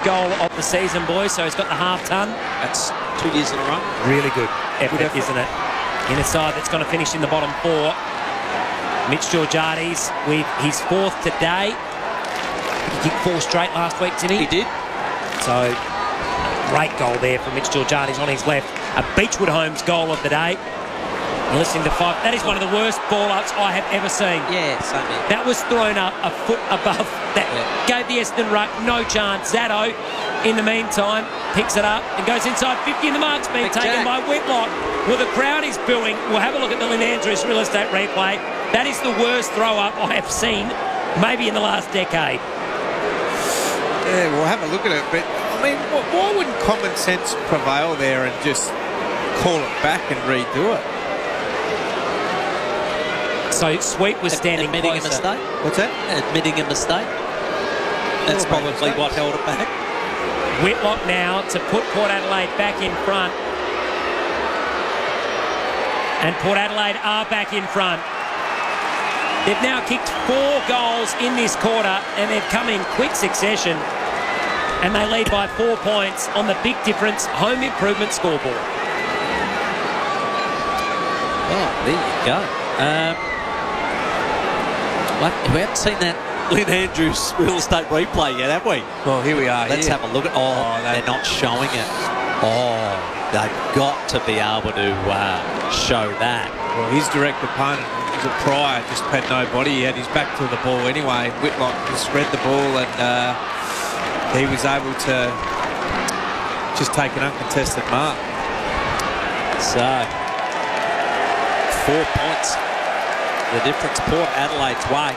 goal of the season, boys, so he's got the half-ton. That's 2 years in a row. Really good effort, isn't it? In a side that's going to finish in the bottom 4. Mitch Georgiades with his 4th today. He kicked 4 straight last week, didn't he? He did. So, great goal there from Mitch Georgiades on his left. A Beechwood Homes goal of the day. Listening to 5. That is one of the worst ball-ups I have ever seen. Yeah, same here. That was thrown up a foot above. That gave the Essendon ruck no chance. Zatto, in the meantime, picks it up and goes inside 50, and the mark's been taken by Whitlock. Well, the crowd is booing. We'll have a look at the Lynn Andrews real estate replay. That is the worst throw-up I have seen, maybe in the last decade. Yeah, we'll have a look at it. But, I mean, why wouldn't common sense prevail there and just call it back and redo it? So Sweet was standing admitting closer. a mistake. What's that? Admitting a mistake. That's probably what held it back. Whitlock now to put Port Adelaide back in front. And Port Adelaide are back in front. They've now kicked 4 goals in this quarter, and they've come in quick succession. And they lead by 4 points on the Big Difference Home Improvement scoreboard. Oh, there you go. We haven't seen that Lynn Andrews real estate replay yet, have we? Well, here we are. Let's have a look at. They're not showing it. Oh, they've got to be able to show that. Well, his direct opponent was a Pryor, just had no body. He had his back to the ball anyway. Whitlock just read the ball, and he was able to just take an uncontested mark. So, 4 points. The difference Port Adelaide's way.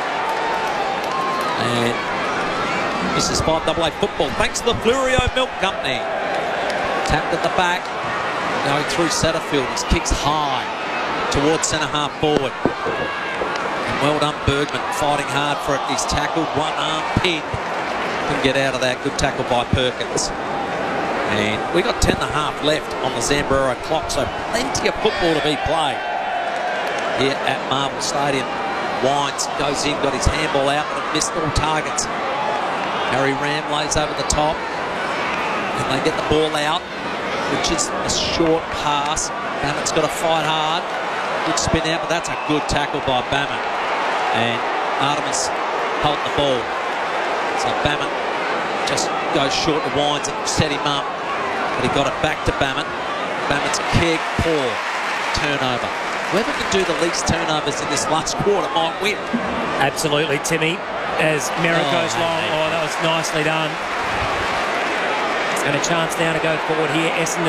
And this is 5AA football. Thanks to the Flurio Milk Company. Tapped at the back. Going through Satterfield. His kicks high towards centre half forward. And well done Bergman, fighting hard for it. He's tackled, one arm pin. Couldn't get out of that. Good tackle by Perkins. And we got 10 and a half left on the Zambrero clock, so plenty of football to be played here at Marvel Stadium. Wines goes in, got his handball out, but missed all targets. Harry Ram lays over the top, and they get the ball out, which is a short pass. Bammett's got to fight hard. Good spin out, but that's a good tackle by Bammett. And Artemis held the ball. So Bammett just goes short of Wines and set him up, but he got it back to Bammett. Bammett's kick, poor turnover. Whoever can do the least turnovers in this last quarter might win. Absolutely, Timmy. As Merritt goes long. Oh, that was nicely done. And a chance now to go forward here, Essendon.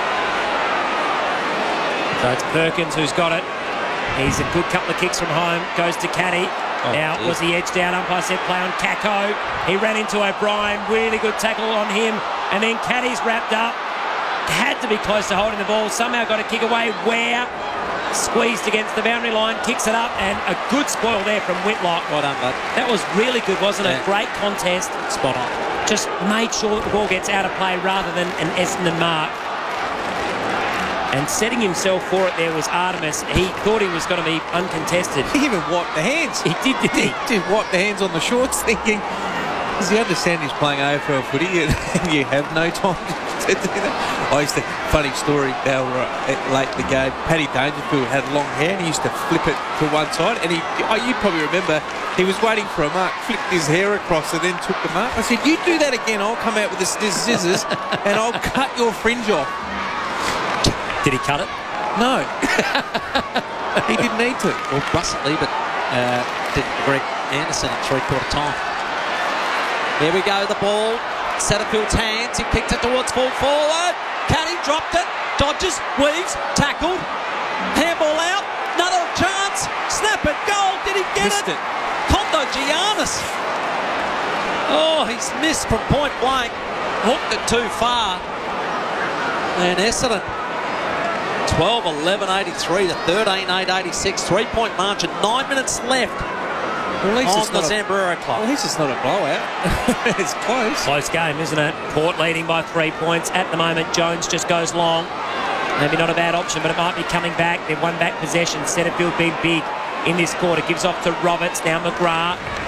So it's Perkins who's got it. He's a good couple of kicks from home. Goes to Caddy. Now, was he edged out? Umpire said play on Kako. He ran into O'Brien. Really good tackle on him. And then Caddy's wrapped up. Had to be close to holding the ball. Somehow got a kick away. Where? Squeezed against the boundary line. Kicks it up. And a good spoil there from Whitlock. Well done, bud. That was really good, wasn't it? Great contest. Spot on. Just made sure that the ball gets out of play rather than an Essendon mark. And setting himself for it there was Artemis. He thought he was going to be uncontested. He even wiped the hands. He did, didn't he? He did wipe the hands on the shorts, thinking, does he understand he's playing AFL footy and you have no time to do that? Funny story, they were late in the game. Paddy Dangerfield had long hair and he used to flip it to one side. And you probably remember, he was waiting for a mark, flicked his hair across and then took the mark. I said, you do that again, I'll come out with the scissors and I'll cut your fringe off. Did he cut it? No. He didn't need to. Well, Russell Ebert did Greg Anderson at three-quarter time. Here we go, the ball. Satterfield's hands. He kicked it towards full forward. Caddy dropped it. Dodges, weaves, tackled. Handball out. Another chance. Snap it. Goal. Did he get Missed it? Kondo Giannis. Oh, he's missed from point blank. Hooked it too far. And Essendon 12-11-83 to 13-8-86. 3-point margin. 9 minutes left. Well, at least on it's the not Zambrero clock. Well, at least it's not a blowout. It's close. Close game, isn't it? Port leading by 3 points. At the moment, Jones just goes long. Maybe not a bad option, but it might be coming back. They've won back possession. Setterfield being big in this quarter. Gives off to Roberts. Now McGrath.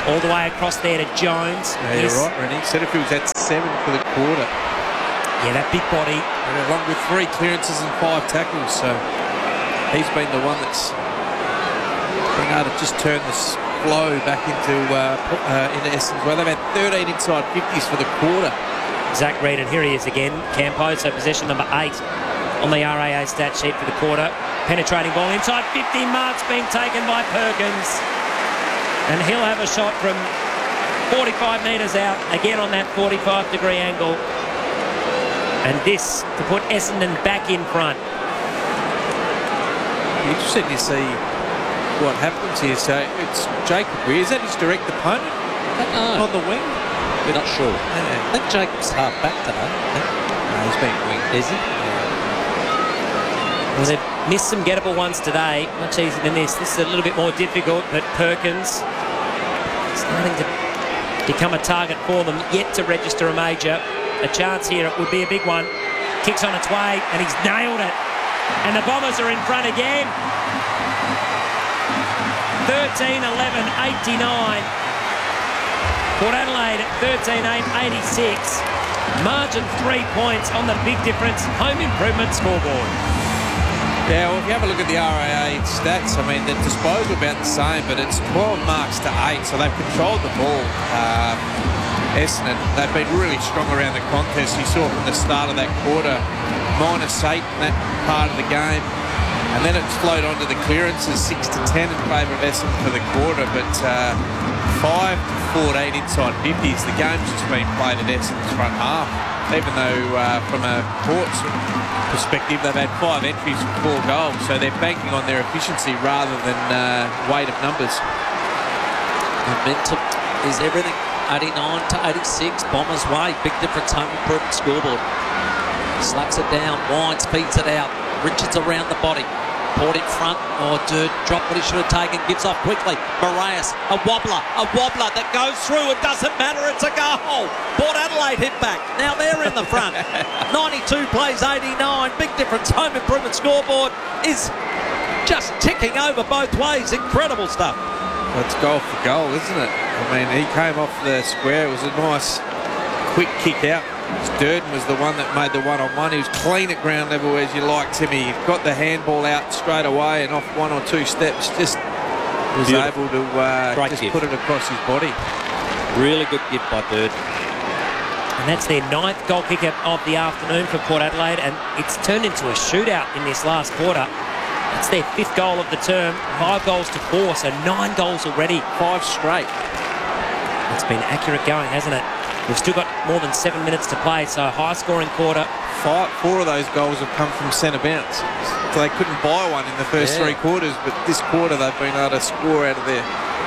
All the way across there to Jones. Yeah, you're right, Rennie. Setterfield's at 7 for the quarter. Yeah, that big body. And along with 3 clearances and 5 tackles, so he's been the one that's been able to just turn this flow back into Essendon. Well, they've had 13 inside 50s for the quarter. Zach Reid, and here he is again. Campo, so possession number 8 on the RAA stat sheet for the quarter. Penetrating ball inside 50, marks being taken by Perkins. And he'll have a shot from 45 metres out, again on that 45-degree angle. And this to put Essendon back in front. Interesting to see what happens here. So it's Jacob Weir. Is that his direct opponent on the wing? We're not sure. Yeah. I think Jacob's half back today. No, he's been winged. Is he? Well, they've missed some gettable ones today. Much easier than this. This is a little bit more difficult, but Perkins starting to become a target for them. Yet to register a major. A chance here, it would be a big one. Kicks on its way, and he's nailed it. And the Bombers are in front again. 13-11-89. Port Adelaide at 13-8, 86. Margin 3 points on the big difference. Home improvement scoreboard. Yeah, well, if you have a look at the RAA stats, I mean, they're disposal about the same, but it's 12 marks to 8, so they've controlled the ball. Essendon, they've been really strong around the contest. You saw from the start of that quarter, -8 in that part of the game. And then it's flowed on to the clearances, 6-10 in favour of Essendon for the quarter, but 5-14 inside 50s. The game's just been played at Essendon's front half, even though from a Port's perspective, they've had 5 entries for 4 goals, so they're banking on their efficiency rather than weight of numbers. Momentum is everything. 89-86, Bombers way. Big difference, home improvement scoreboard. Slaps it down, winds, feeds it out. Richards around the body. Port in front. Oh, dude, dropped what he should have taken. Gives off quickly. Moraes, a wobbler that goes through. It doesn't matter. It's a goal. Port Adelaide hit back. Now they're in the front. 92 plays 89. Big difference. Home improvement scoreboard is just ticking over both ways. Incredible stuff. That's goal for goal, isn't it? I mean, he came off the square. It was a nice, quick kick out. Durden was the one that made the one-on-one. He was clean at ground level, as you like, Timmy. He got the handball out straight away and off 1 or 2 steps, just was able to just put it across his body. Really good gift by Durden. And that's their 9th goal kick of the afternoon for Port Adelaide, and it's turned into a shootout in this last quarter. It's their 5th goal of the term, 5 goals to 4, so 9 goals already. 5 straight. It's been accurate going, hasn't it? We've still got more than 7 minutes to play, so high-scoring quarter. 4 of those goals have come from centre bounce. So they couldn't buy one in the first 3 quarters, but this quarter they've been able to score out of there.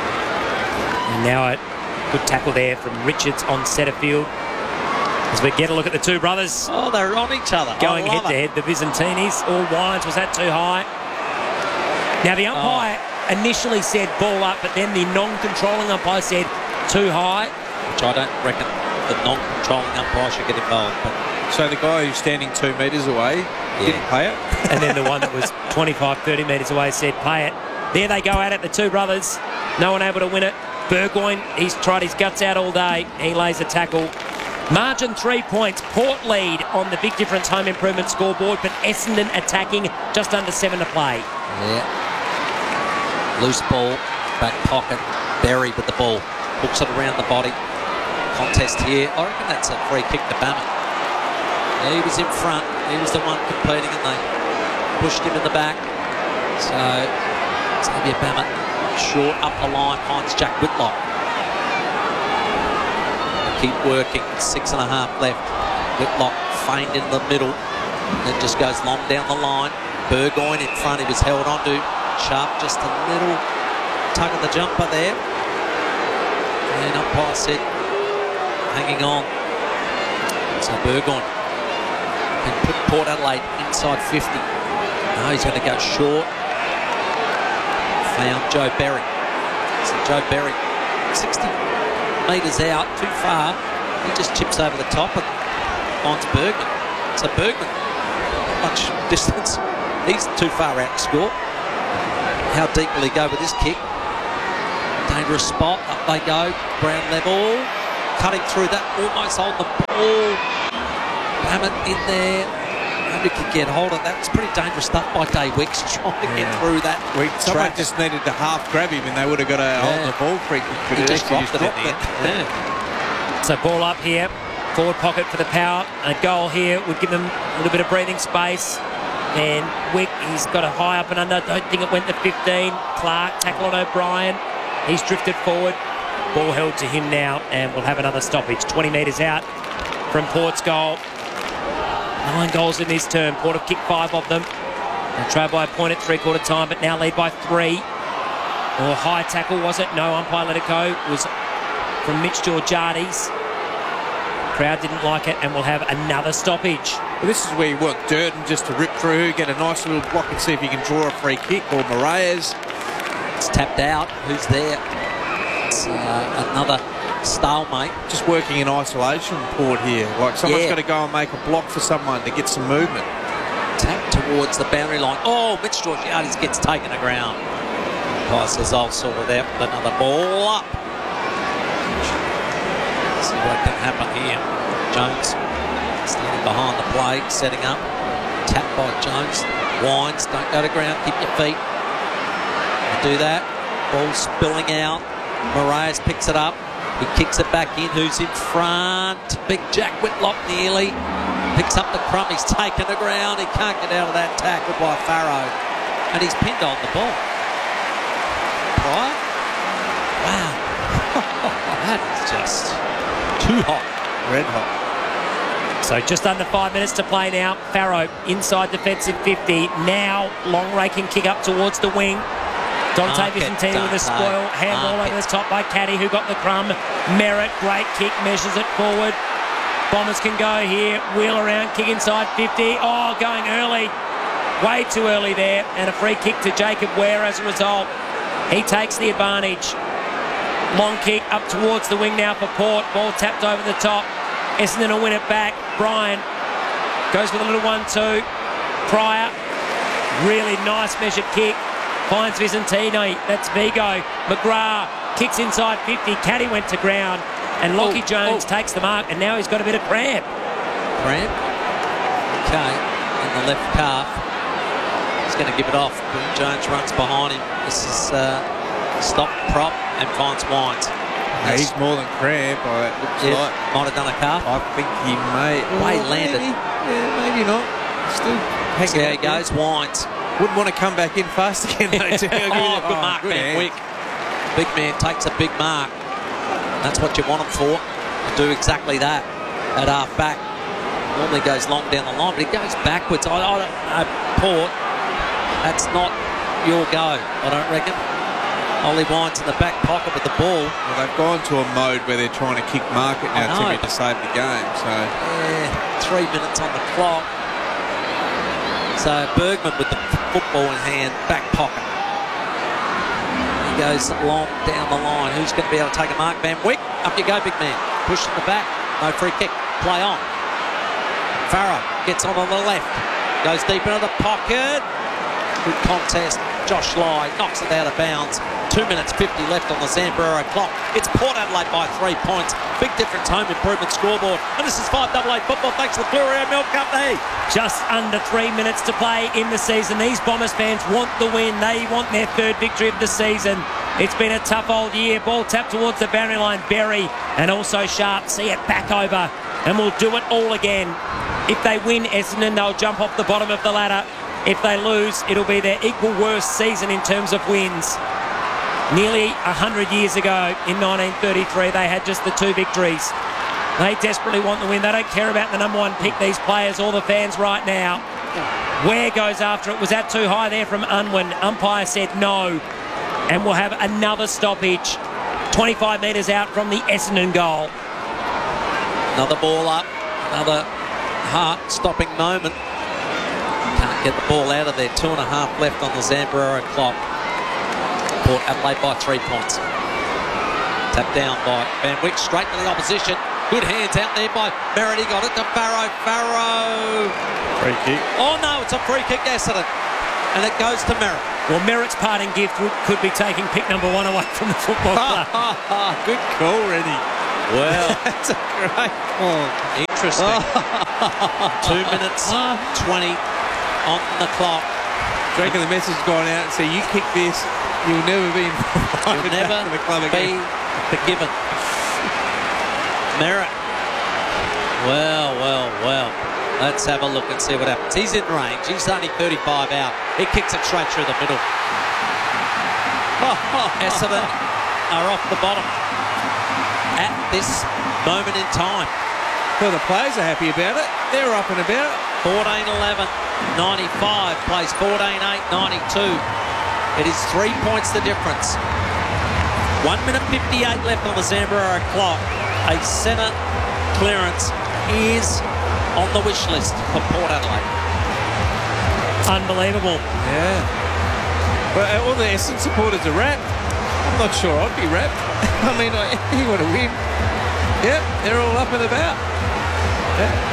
And now a good tackle there from Richards on Setterfield. As we get a look at the two brothers. Oh, they're on each other. Going head-to-head, the Byzantinis. All wines. Was that too high? Now, the umpire initially said ball up, but then the non-controlling umpire said too high. Which I don't reckon the non-controlling umpire should get involved. But so the guy who's standing 2 metres away didn't pay it? And then the one that was 25, 30 metres away said pay it. There they go at it, the two brothers. No one able to win it. Burgoyne, he's tried his guts out all day. He lays a tackle. Margin 3 points. Port lead on the big difference home improvement scoreboard, but Essendon attacking just under 7 to play. Yeah. Loose ball, back pocket. Berry with the ball. Hooks it around the body. Contest here. I reckon that's a free kick to Bama. He was in front. He was the one competing and they pushed him in the back. So Xavier Bama short up the line, finds Jack Whitlock. Keep working, 6.5 left. Whitlock feigned in the middle, then just goes long down the line. Burgoyne in front, he was held onto. Sharp just a little tug of the jumper there. And umpire said, hanging on. So Burgoyne can put Port Adelaide inside 50. No, he's going to go short. Found Joe Berry. So Joe Berry, 60 metres out, too far. He just chips over the top and finds Bergman. So Bergman, not much distance. He's too far out to score. How deep will he go with this kick? Dane dangerous spot. Up they go. Ground level. Cutting through that. Almost on the ball. Hammett in there. Nobody could get hold of that. It's pretty dangerous stuff by Dave Wicks trying to get through that. Someone just needed to half grab him and they would have got a hold of the ball free. He just dropped it in the end. Yeah. So ball up here. Forward pocket for the Power. A goal here would give them a little bit of breathing space. And Wick, he's got a high up and under. Don't think it went to 15. Clark, tackle on O'Brien. He's drifted forward. Ball held to him now, and we'll have another stoppage. 20 metres out from Port's goal. 9 goals in this term. Port have kicked 5 of them. They trail by a point at three-quarter time, but now lead by 3. Or high tackle, was it? No, umpire let it go. It was from Mitch Georgiades. Crowd didn't like it, and we'll have another stoppage. Well, this is where you want Durden just to rip through, get a nice little block and see if you can draw a free kick, or Moraes. It's tapped out. Who's there? It's another stalemate. Just working in isolation, Port here. Like someone's got to go and make a block for someone to get some movement. Tap towards the boundary line. Oh, Mitch Georgiades gets taken to ground. Guy says, I'll sort it out with another ball up. See what can happen here. Jones standing behind the play, setting up. Tap by Jones. Wines, don't go to ground, keep your feet. Do that. Ball spilling out. Moraes picks it up. He kicks it back in. Who's in front? Big Jack Whitlock nearly. Picks up the crumb. He's taken the ground. He can't get out of that tackle by Farrow. And he's pinned on the ball. Right? Wow. That is just too hot. Red hot. So just under 5 minutes to play now. Farrow inside defensive 50. Now long raking kick up towards the wing. Dante Vicentini with a spoil. Handball over the top by Caddy, who got the crumb. Merritt, great kick, measures it forward. Bombers can go here. Wheel around, kick inside 50. Oh, going early. Way too early there. And a free kick to Jacob Ware as a result. He takes the advantage. Long kick up towards the wing now for Port. Ball tapped over the top. Essendon will win it back. Bryan goes with a little 1-2. Pryor, really nice measured kick. Finds Vicentini. That's Vigo. McGrath kicks inside 50. Caddy went to ground. And Lockie Jones takes the mark. And now he's got a bit of cramp. Cramp? Okay. In the left calf. He's going to give it off. Jones runs behind him. This is stop prop and finds Wines. No, he's more than cramp. It looks like. Might have done a calf. I think he may. Way landed. Maybe. Yeah, maybe not. Still hanging. See how he goes. Wines. Wouldn't want to come back in fast again, though. Good mark, Van Wick. Big man takes a big mark. That's what you want him for. Do exactly that at half back. Normally goes long down the line, but he goes backwards. I don't know, Port. That's not your go, I don't reckon. Ollie Wines in the back pocket with the ball. Well, they've gone to a mode where they're trying to kick market now, Timmy, to save the game. So yeah, 3 minutes on the clock. So Bergman with the football in hand, back pocket. He goes long down the line. Who's going to be able to take a mark? Van Wick. Up you go, big man. Push in the back. No free kick. Play on. Farrow gets on the left. Goes deep into the pocket. Good contest. Josh Lai knocks it out of bounds. 2 minutes 50 left on the Zambrero clock. It's Port Adelaide by 3 points. Big difference, home improvement scoreboard. And this is 5AA football thanks to the Flurio Milk Company. Just under 3 minutes to play in the season. These Bombers fans want the win. They want their 3rd victory of the season. It's been a tough old year. Ball tapped towards the boundary line. Berry and also Sharp see it back over. And we'll do it all again. If they win Essendon, they'll jump off the bottom of the ladder. If they lose, it'll be their equal worst season in terms of wins. Nearly 100 years ago in 1933, they had just the 2 victories. They desperately want the win. They don't care about the number 1 pick, these players or the fans right now. Ware goes after it. Was that too high there from Unwin? Umpire said no. And we'll have another stoppage. 25 metres out from the Essendon goal. Another ball up. Another heart-stopping moment. Can't get the ball out of there. 2.5 left on the Zambrero clock. Port Adelaide by 3 points. Tapped down by Van Wick, straight to the opposition. Good hands out there by Merritt. He got it to Farrow. Farrow. Free kick. Oh no, it's a free kick, Essendon. And it goes to Merritt. Well, Merritt's parting gift could be taking pick number 1 away from the football club. Good call, Reddy. Well, That's a great call. interesting. 2 minutes 20 on the clock. I reckon the message has gone out and said, you kick this, you'll never be invited You'll never back to the club be again. forgiven. Merritt. Well. Let's have a look and see what happens. He's in range. He's only 35 out. He kicks it straight through the middle. Essendon are off the bottom at this moment in time. Well, the players are happy about it. They're up and about. 14-11, 95 plays 14-8, 92. It is 3 points the difference. 1 minute 58 left on the Zambrero clock. A centre clearance is on the wish list for Port Adelaide. Unbelievable. Yeah. Well, all the Essendon supporters are wrapped. I'm not sure I'd be wrapped. I mean, you want to win. Yep, they're all up and about. Yeah.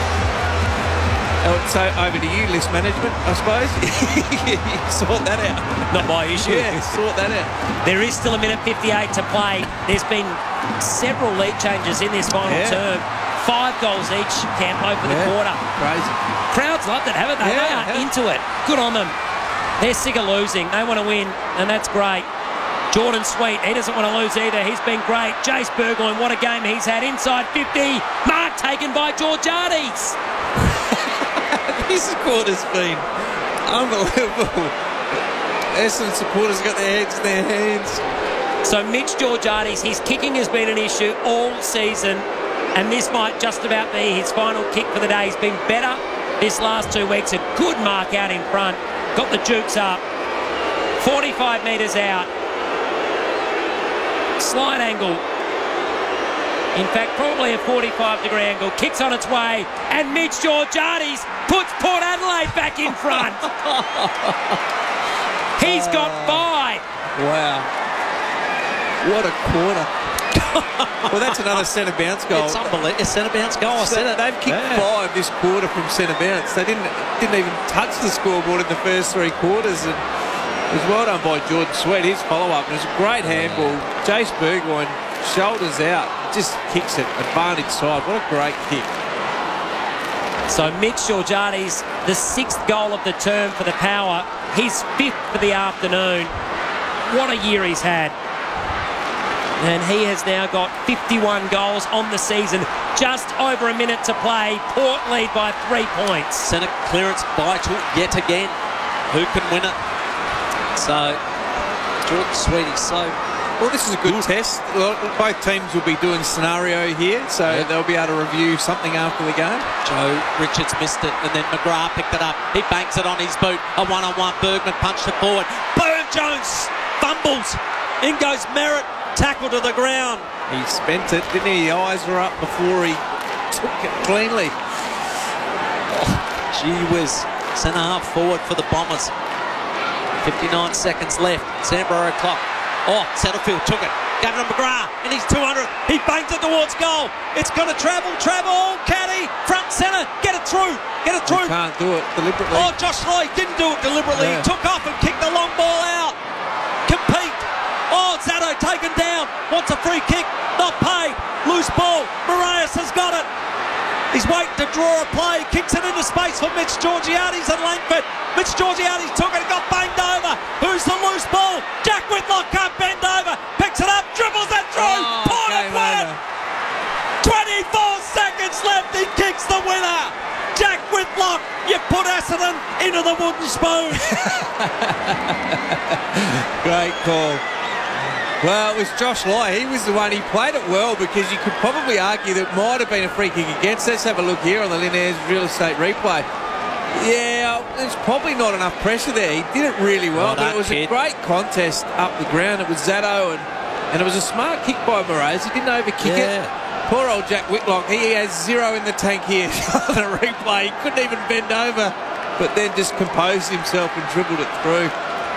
So over to you, list management, I suppose. Sort that out. Not my issue. Yeah, sort that out. There is still a minute 58 to play. There's been several lead changes in this final term. 5 goals each, Campo, for the quarter. Crazy. Crowds loved it, haven't they? They are into it. Good on them. They're sick of losing. They want to win, and that's great. Jordan Sweet, he doesn't want to lose either. He's been great. Jace Burgoyne, what a game he's had. Inside 50. Mark taken by Georgiades. This quarter's been unbelievable. Essendon supporters got their heads in their hands. So Mitch Georgiades, his kicking has been an issue all season, and this might just about be his final kick for the day. He's been better this last 2 weeks. A good mark out in front. Got the jukes up. 45 metres out. Slight angle. In fact, probably a 45-degree angle. Kicks on its way, and Mitch Georgiades puts Port Adelaide back in front. He's got 5. Wow. What a quarter. Well, that's another centre bounce goal. It's unbelievable. A centre bounce goal. I said it. They've kicked 5 this quarter from centre bounce. They didn't even touch the scoreboard in the first 3 quarters. And it was well done by Jordan Sweet. His follow-up. It was a great handball. Jace Burgoyne, shoulders out, just kicks it. Advantage side. What a great kick. So Mitch Georgiades, the 6th goal of the term for the Power. His 5th for the afternoon. What a year he's had. And he has now got 51 goals on the season. Just over a minute to play. Port lead by 3 points. Centre clearance vital yet again. Who can win it? So, Jordan Sweetie, Well, this is a good test. Well, both teams will be doing scenario here, so they'll be able to review something after the game. Joe Richards missed it, and then McGrath picked it up. He banks it on his boot. A one-on-one. Bergman punched it forward. Boom! Jones fumbles. In goes Merritt. Tackle to the ground. He spent it, didn't he? The eyes were up before he took it cleanly. Oh, gee whiz. Centre half forward for the Bombers. 59 seconds left. Zambrero clock. Oh, Setterfield took it. Gavin McGrath in his 200. He bangs it towards goal. It's going to travel. Caddy. Front centre. Get it through. You can't do it deliberately. Oh, Josh Lloyd didn't do it deliberately. Yeah. He took off and kicked the long ball out. Compete. Oh, Zato taken down. Wants a free kick. Not paid. Loose ball. Moraes has got it. He's waiting to draw a play. Kicks it into space for Mitch Georgiades and Langford. Mitch Georgiades took it and got banged over. Who's the loose ball? Jack Whitlock can't bend over. Picks it up. Dribbles it through. Port have won. 24 seconds left. He kicks the winner. Jack Whitlock. You put Essendon into the wooden spoon. Great call. Well, it was Josh Lai. He was the one. He played it well because you could probably argue that might have been a free kick against. Let's have a look here on the Linnaeus real estate replay. Yeah, there's probably not enough pressure there. He did it really well, but it was a great contest up the ground. It was Zato, and it was a smart kick by Moraes. He didn't overkick it. Poor old Jack Whitlock. He has 0 in the tank here on the replay. He couldn't even bend over, but then just composed himself and dribbled it through.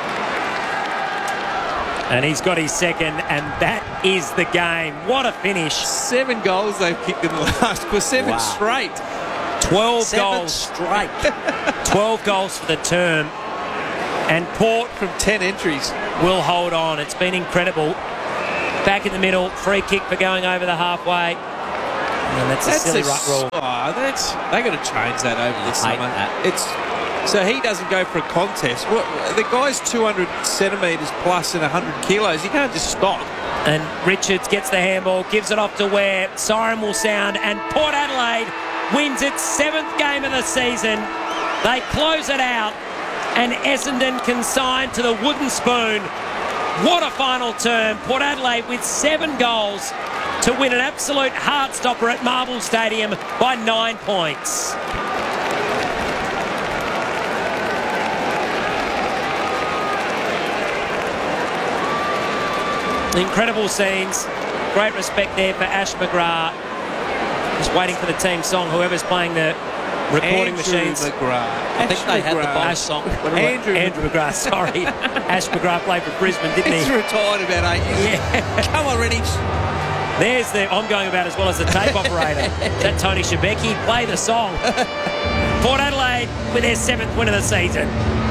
And he's got his second, and that is the game. What a finish. 7 goals they've kicked in the last, for 7 straight. 12 7 goals straight. 12 goals for the term. And Port From 10 entries. will hold on. It's been incredible. Back in the middle, free kick for going over the halfway. And that's a silly ruck rule. They got to change that over this hate summer. that. So he doesn't go for a contest. The guy's 200 centimetres plus and 100 kilos. He can't just stop. And Richards gets the handball, gives it off to Ware. Siren will sound, and Port Adelaide wins its 7th game of the season. They close it out, and Essendon consigned to the wooden spoon. What a final term. Port Adelaide with 7 goals to win an absolute heart-stopper at Marvel Stadium by 9 points. Incredible scenes. Great respect there for Ash McGrath. Just waiting for the team song, whoever's playing the recording machines. I think they had the bomb song. Andrew McGrath, sorry. Ash McGrath played for Brisbane, didn't He's he? retired about 8 years. Yeah. Come on, Rennie. There's the, I'm going about as well as the tape operator. Is that Tony Shebeki? Play the song. Port Adelaide with their 7th win of the season.